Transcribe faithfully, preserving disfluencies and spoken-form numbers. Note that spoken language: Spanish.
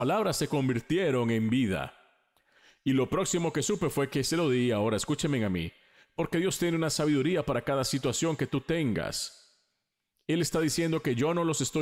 palabras se convirtieron en vida. Y lo próximo que supe fue que se lo di. Ahora escúchenme a mí, porque Dios tiene una sabiduría para cada situación que tú tengas. Él está diciendo que yo no los estoy